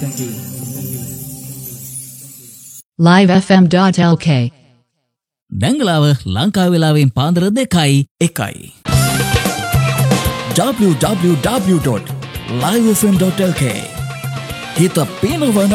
livefm.lk බැංගලාව Lanka වෙලාවෙන් පාන්දර 2:01 www.livefm.lk හිත පිනවන